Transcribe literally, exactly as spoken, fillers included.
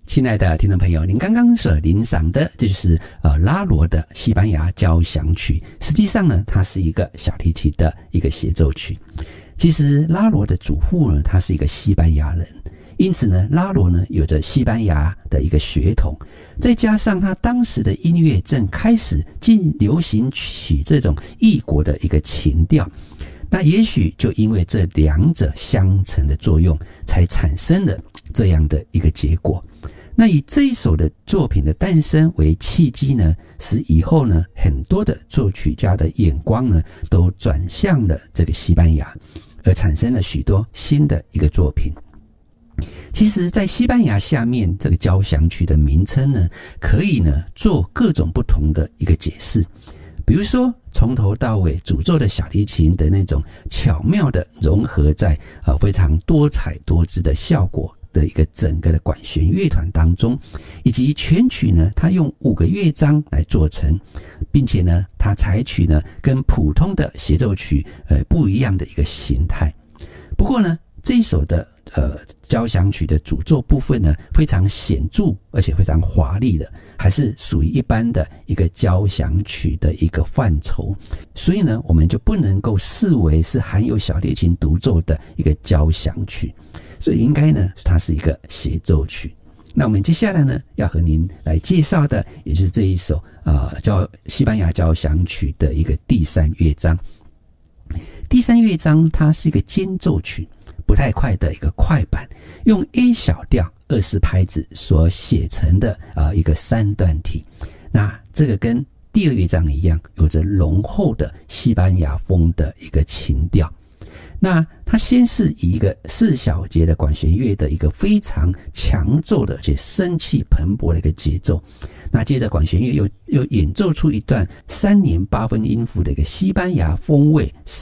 亲爱的听众朋友，您刚刚所聆赏的这就是呃拉罗的西班牙交响曲。实际上呢，它是一个小提琴的一个协奏曲。其实拉罗的祖父呢，他是一个西班牙人，因此呢，拉罗呢有着西班牙的一个血统，再加上他当时的音乐正开始进流行曲这种异国的一个情调。那也许就因为这两者相乘的作用，才产生了这样的一个结果。那以这一首的作品的诞生为契机呢，使以后呢很多的作曲家的眼光呢都转向了这个西班牙，而产生了许多新的一个作品。其实在西班牙下面，这个交响曲的名称呢，可以呢做各种不同的一个解释。比如说从头到尾主奏的小提琴的那种巧妙的融合在呃非常多彩多姿的效果的一个整个的管弦乐团当中，以及全曲呢它用五个乐章来做成，并且呢它采取呢跟普通的协奏曲呃不一样的一个形态。不过呢这一首的呃交响曲的主奏部分呢非常显著而且非常华丽的，还是属于一般的一个交响曲的一个范畴，所以呢我们就不能够视为是含有小提琴独奏的一个交响曲，所以应该呢它是一个协奏曲。那我们接下来呢要和您来介绍的也就是这一首呃叫西班牙交响曲的一个第三乐章。第三乐章它是一个间奏曲，不太快的一个快板，用 A 小调二四拍子所写成的呃一个三段体。那这个跟第二乐章一样，有着浓厚的西班牙风的一个情调。那它先是以一个四小节的管弦乐的一个非常强奏的而且生气蓬勃的一个节奏，那接着管弦乐又又演奏出一段三年八分音符的一个西班牙风味